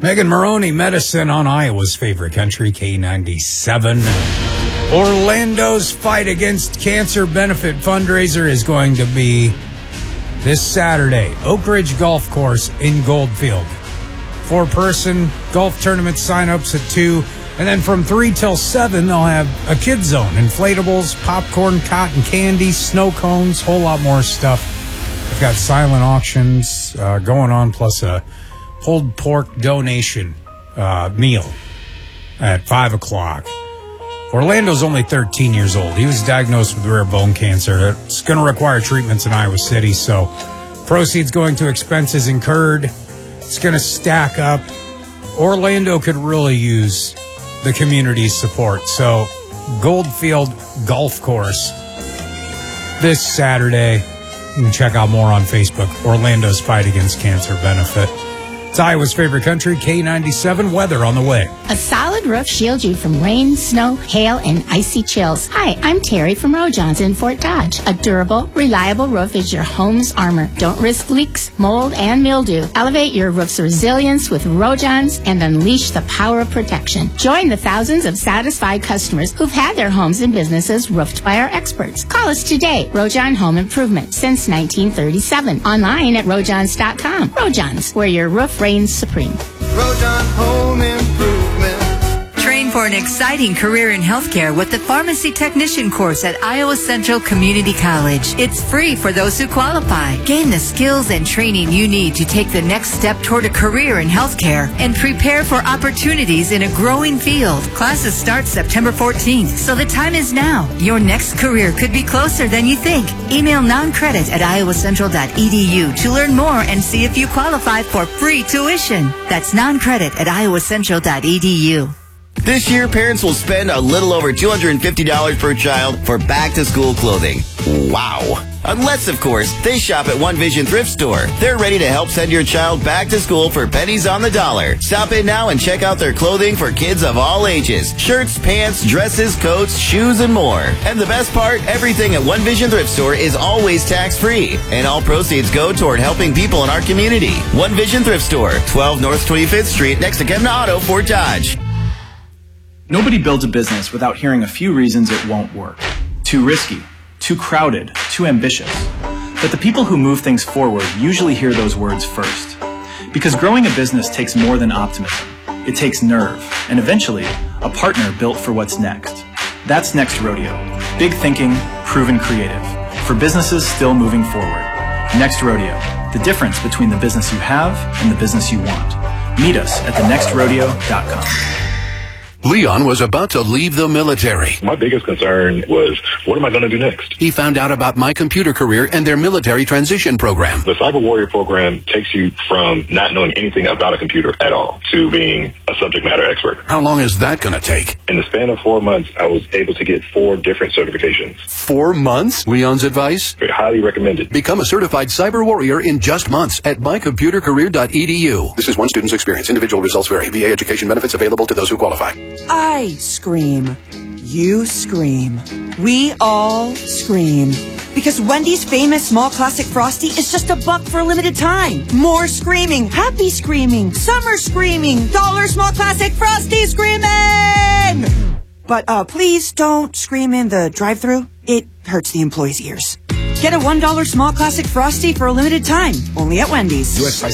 Megan Maroney, Medicine on Iowa's favorite country, K97. Orlando's Fight Against Cancer benefit fundraiser is going to be this Saturday. Oak Ridge Golf Course in Goldfield. 4-person golf tournament sign-ups at 2. And then from 3 till 7, they'll have a kids zone. Inflatables, popcorn, cotton candy, snow cones, whole lot more stuff. They've got silent auctions going on, plus a pulled pork donation meal at 5 o'clock. Orlando's only 13 years old. He was diagnosed with rare bone cancer. It's going to require treatments in Iowa City, so proceeds going to expenses incurred. It's going to stack up. Orlando could really use the community's support. So Goldfield Golf Course this Saturday. You can check out more on Facebook. Orlando's Fight Against Cancer benefit. It's Iowa's favorite country, K97. Weather on the way. A solid roof shields you from rain, snow, hail, and icy chills. Hi, I'm Terry from Rojans in Fort Dodge. A durable, reliable roof is your home's armor. Don't risk leaks, mold, and mildew. Elevate your roof's resilience with Rojans and unleash the power of protection. Join the thousands of satisfied customers who've had their homes and businesses roofed by our experts. Call us today. Rojan Home Improvement since 1937. Online at Rojans.com. Rojans, where your roof reigns supreme. Rojan Home Improvement. Train for an exciting career in healthcare with the pharmacy technician course at Iowa Central Community College. It's free for those who qualify. Gain the skills and training you need to take the next step toward a career in healthcare and prepare for opportunities in a growing field. Classes start September 14th, so the time is now. Your next career could be closer than you think. Email noncredit at iowacentral.edu to learn more and see if you qualify for free tuition. That's noncredit at iowacentral.edu. This year, parents will spend a little over $250 per child for back-to-school clothing. Wow. Unless, of course, they shop at One Vision Thrift Store. They're ready to help send your child back to school for pennies on the dollar. Stop in now and check out their clothing for kids of all ages. Shirts, pants, dresses, coats, shoes, and more. And the best part, everything at One Vision Thrift Store is always tax-free. And all proceeds go toward helping people in our community. One Vision Thrift Store, 12 North 25th Street, next to Kevin Auto, Fort Dodge. Nobody builds a business without hearing a few reasons it won't work. Too risky, too crowded, too ambitious. But the people who move things forward usually hear those words first. Because growing a business takes more than optimism. It takes nerve, and eventually, a partner built for what's next. That's Next Rodeo. Big thinking, proven creative. For businesses still moving forward. Next Rodeo. The difference between the business you have and the business you want. Meet us at thenextrodeo.com. Leon was about to leave the military. My biggest concern was, what am I going to do next? He found out about My Computer Career and their military transition program. The Cyber Warrior program takes you from not knowing anything about a computer at all to being a subject matter expert. How long is that going to take? In the span of 4 months, I was able to get 4 different certifications. 4 months? Leon's advice? Very highly recommended. Become a certified cyber warrior in just months at mycomputercareer.edu. This is one student's experience. Individual results vary. VA education benefits available to those who qualify. I scream. You scream. We all scream. Because Wendy's famous small classic Frosty is just $1 for a limited time. More screaming. Happy screaming. Summer screaming. Dollar small classic Frosty screaming! But please don't scream in the drive-thru. It hurts the employees' ears. Get a $1 small classic Frosty for a limited time. Only at Wendy's.